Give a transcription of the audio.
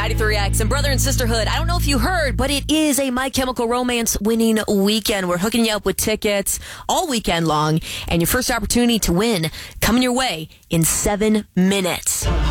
93X and Brother and Sisterhood. I don't know if you heard, but it is a My Chemical Romance winning weekend. We're hooking you up with tickets all weekend long, and your first opportunity to win coming your way in 7 minutes.